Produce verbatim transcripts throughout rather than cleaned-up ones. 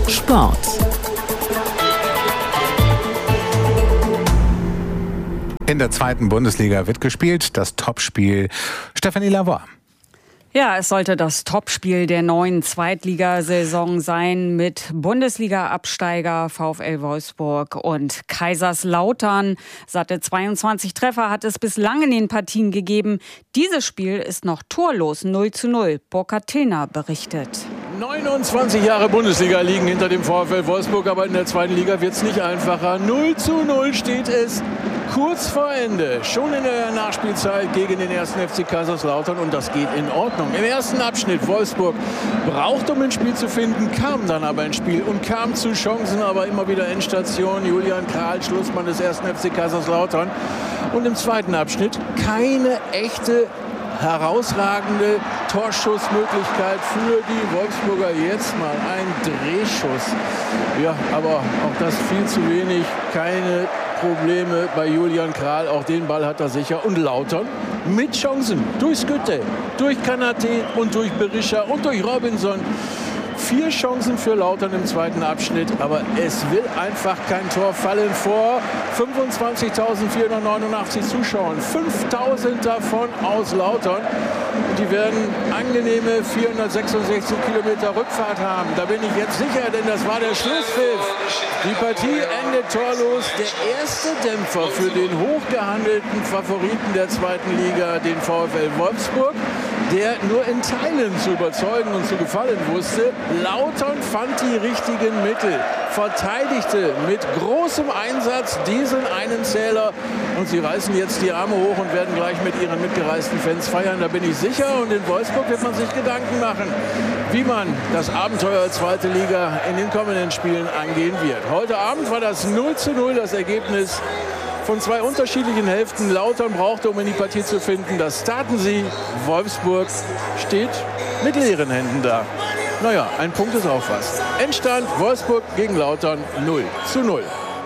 Sport. In der zweiten Bundesliga wird gespielt, das Topspiel. Stefanie Lavoie. Ja, es sollte das Topspiel der neuen Zweitligasaison sein mit Bundesliga-Absteiger VfL Wolfsburg und Kaiserslautern. Satte zweiundzwanzig Treffer hat es bislang in den Partien gegeben. Dieses Spiel ist noch torlos, null zu null. Burkhard Tillner berichtet. neunundzwanzig Jahre Bundesliga liegen hinter dem VfL Wolfsburg, aber in der zweiten Liga wird es nicht einfacher. null zu null steht es kurz vor Ende, schon in der Nachspielzeit gegen den ersten F C Kaiserslautern, und das geht in Ordnung. Im ersten Abschnitt Wolfsburg braucht, um ein Spiel zu finden, kam dann aber ein Spiel und kam zu Chancen, aber immer wieder Endstation. Julian Krahl, Schlussmann des ersten F C Kaiserslautern. Und im zweiten Abschnitt keine echte herausragende Torschussmöglichkeit für die Wolfsburger. Jetzt mal ein Drehschuss. Ja, aber auch das viel zu wenig. Keine Probleme bei Julian Krahl. Auch den Ball hat er sicher. Und Lautern mit Chancen. Durch Skytte, durch Kanate und durch Berisha und durch Robinson. Vier Chancen für Lautern im zweiten Abschnitt, aber es will einfach kein Tor fallen vor fünfundzwanzigtausendvierhundertneunundachtzig Zuschauern. fünftausend davon aus Lautern. Und die werden angenehme vierhundertsechsundsechzig Kilometer Rückfahrt haben. Da bin ich jetzt sicher, denn das war der Schlusspfiff. Die Partie endet torlos. Der erste Dämpfer für den hochgehandelten Favoriten der zweiten Liga, den VfL Wolfsburg, der nur in Teilen zu überzeugen und zu gefallen wusste. Lautern fand die richtigen Mittel, verteidigte mit großem Einsatz diesen einen Zähler, und sie reißen jetzt die Arme hoch und werden gleich mit ihren mitgereisten Fans feiern, da bin ich sicher. Und in Wolfsburg wird man sich Gedanken machen, wie man das Abenteuer zweite Liga in den kommenden Spielen angehen wird. Heute Abend war das null zu null das Ergebnis von zwei unterschiedlichen Hälften. Lautern brauchte, um in die Partie zu finden. Das taten sie. Wolfsburg steht mit leeren Händen da. Naja, ein Punkt ist auch was. Endstand Wolfsburg gegen Lautern null zu null.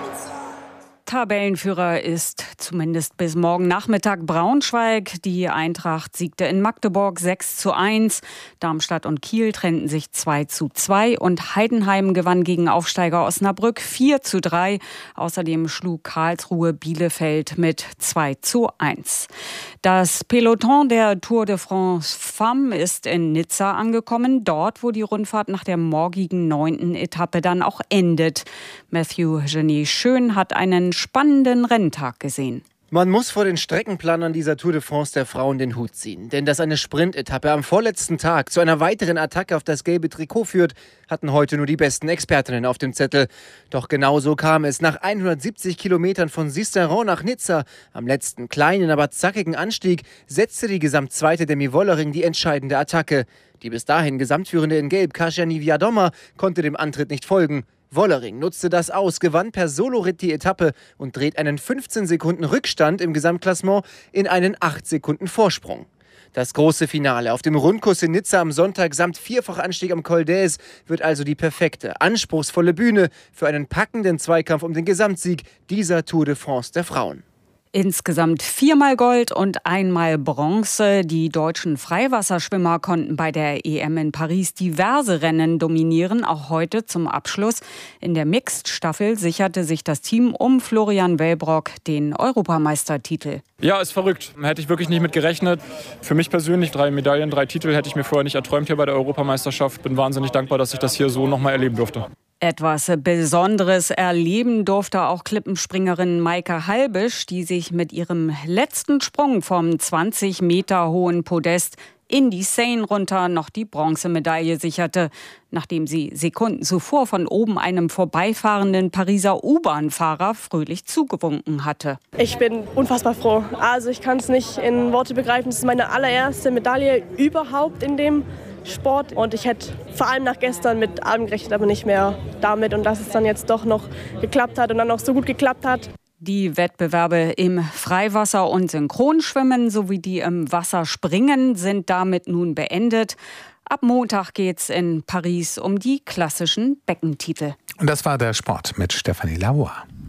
Tabellenführer ist zumindest bis morgen Nachmittag Braunschweig. Die Eintracht siegte in Magdeburg sechs zu eins. Darmstadt und Kiel trennten sich zwei zu zwei. Und Heidenheim gewann gegen Aufsteiger Osnabrück vier zu drei. Außerdem schlug Karlsruhe Bielefeld mit zwei zu eins. Das Peloton der Tour de France Femmes ist in Nizza angekommen. Dort, wo die Rundfahrt nach der morgigen neunten Etappe dann auch endet. Matthew Genet Schön hat einen spannenden Renntag gesehen. Man muss vor den Streckenplanern dieser Tour de France der Frauen den Hut ziehen. Denn dass eine Sprintetappe am vorletzten Tag zu einer weiteren Attacke auf das gelbe Trikot führt, hatten heute nur die besten Expertinnen auf dem Zettel. Doch genauso kam es. Nach hundertsiebzig Kilometern von Sisteron nach Nizza, am letzten kleinen, aber zackigen Anstieg, setzte die Gesamtzweite Demi Wollering die entscheidende Attacke. Die bis dahin Gesamtführende in Gelb, Kasia Niewiadoma, konnte dem Antritt nicht folgen. Wollering nutzte das aus, gewann per Soloritt die Etappe und dreht einen fünfzehn Sekunden Rückstand im Gesamtklassement in einen acht Sekunden Vorsprung. Das große Finale auf dem Rundkurs in Nizza am Sonntag samt Vierfachanstieg am Col d'Aise wird also die perfekte, anspruchsvolle Bühne für einen packenden Zweikampf um den Gesamtsieg dieser Tour de France der Frauen. Insgesamt viermal Gold und einmal Bronze. Die deutschen Freiwasserschwimmer konnten bei der E M in Paris diverse Rennen dominieren, auch heute zum Abschluss. In der Mixed-Staffel sicherte sich das Team um Florian Wellbrock den Europameistertitel. Ja, ist verrückt. Hätte ich wirklich nicht mit gerechnet. Für mich persönlich drei Medaillen, drei Titel hätte ich mir vorher nicht erträumt hier bei der Europameisterschaft. Bin wahnsinnig dankbar, dass ich das hier so nochmal erleben durfte. Etwas Besonderes erleben durfte auch Klippenspringerin Maike Halbisch, die sich mit ihrem letzten Sprung vom zwanzig Meter hohen Podest in die Seine runter noch die Bronzemedaille sicherte, nachdem sie Sekunden zuvor von oben einem vorbeifahrenden Pariser U-Bahn-Fahrer fröhlich zugewunken hatte. Ich bin unfassbar froh. Also ich kann es nicht in Worte begreifen. Es ist meine allererste Medaille überhaupt in dem Sport. Und ich hätte vor allem nach gestern mit allem gerechnet, aber nicht mehr damit. Und dass es dann jetzt doch noch geklappt hat und dann noch so gut geklappt hat. Die Wettbewerbe im Freiwasser- und Synchronschwimmen sowie die im Wasserspringen sind damit nun beendet. Ab Montag geht's in Paris um die klassischen Beckentitel. Und das war der Sport mit Stefanie Lavoie.